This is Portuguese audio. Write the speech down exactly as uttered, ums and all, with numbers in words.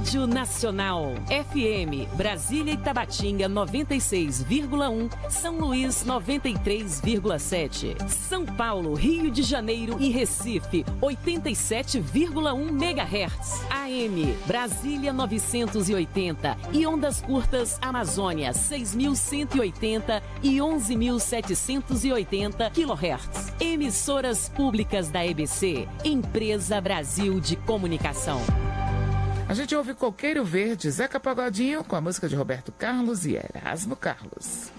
Rádio Nacional. F M, Brasília e Tabatinga noventa e seis vírgula um, São Luís noventa e três vírgula sete. São Paulo, Rio de Janeiro e Recife oitenta e sete vírgula um megahertz. A M, Brasília novecentos e oitenta e ondas curtas Amazônia seis mil cento e oitenta e onze mil setecentos e oitenta quilohertz. Emissoras públicas da E B C, Empresa Brasil de Comunicação. A gente ouve Coqueiro Verde, Zeca Pagodinho, com a música de Roberto Carlos e Erasmo Carlos.